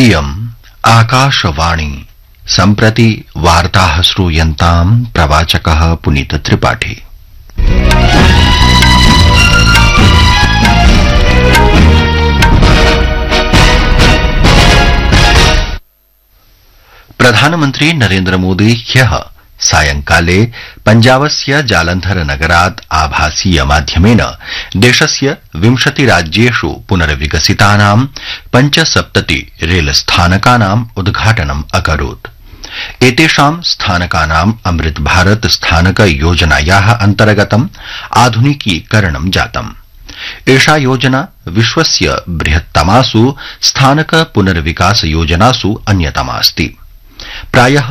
इयम् आकाशवाणी सम्प्रति वार्ताः श्रूयन्ताम् प्रवाचकः पुनीत त्रिपाठी। प्रधानमन्त्री नरेन्द्र मोदी ह्यः सायंकाले पञ्जाबस्य जालन्धर नगरात् आभासीय माध्यमेन देशस्य 20 राज्येषु पुनर्विकसितानां 75 रेलस्थानकानाम् उद्घाटनम् अकरोत्। एतेषां स्थानकानाम् अमृत भारत स्थानक योजनायाः अन्तर्गतम् आधुनिकीकरणं जातम्। एषा योजना विश्वस्य बृहत्तमासु स्थानक पुनर्विकास योजनासु अन्यतमा अस्ति। प्रायः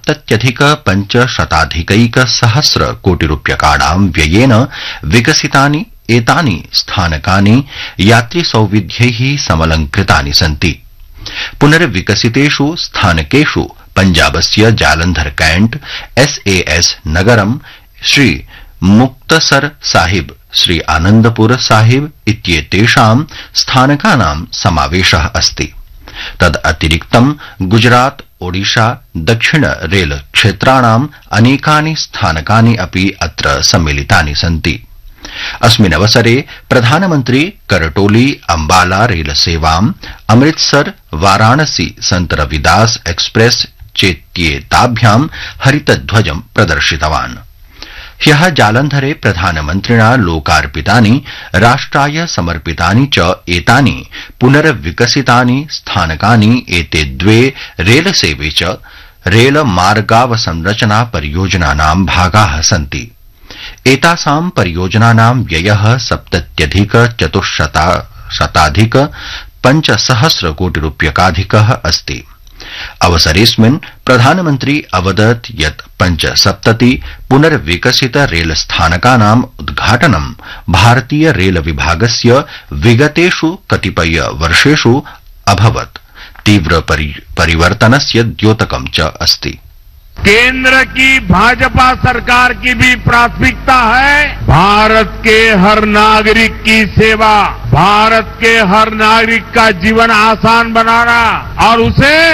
70,500,000 कोटिरूप्यकाणां व्ययेन विकसितानि एतानि स्थानकानि यात्रिसौविध्यैः समलंकृतानि सन्ति। पुनर्विकसितेषु स्थानकेषु पञ्जाबस्य जालन्धर कैंट, SAS नगरं, श्री मुक्तसर साहिब, श्री आनंदपुर साहिब इत्येतेषां स्थानकानां समावेशः अस्ति। तदतिरिक्तं गुजरात, ओडिशा, दक्षिण रेल क्षेत्राणाम् अनेकानि स्थानकानि अपि अत्र सम्मिलितानि सन्ति। अस्मिन् अवसरे प्रधानमन्त्री करटोली अम्बाला रेलसेवाम्, अमृतसर वाराणसी संत रविदास एक्सप्रेस चेत्येताभ्यां हरितध्वजं प्रदर्शितवान्। ह्यः जालन्धरे प्रधानमन्त्रिणा लोकार्पितानि राष्ट्राय समर्पितानि च एतानि पुनर्विकसितानि स्थानकानि एते द्वे रेलसेवे च रेलमार्गावसंरचना परियोजनानां भागाः सन्ति। एतासां परियोजनानां व्ययः 70,400,500 कोटिरूप्यकाधिकः अस्ति। अवसरेऽस्मिन् प्रधानमन्त्री अवदत् यत् 75 पुनर्विकसित रेलस्थानकानाम् उद्घाटनं भारतीय रेल विभागस्य विगतेषु कतिपय वर्षेषु अभवत् तीव्र परिवर्तनस्य द्योतकं च अस्ति। केंद्र की भाजपा सरकार की भी प्राथमिकता है भारत के हर नागरिक की सेवा, भारत के हर नागरिक का जीवन आसान बनाना और उसे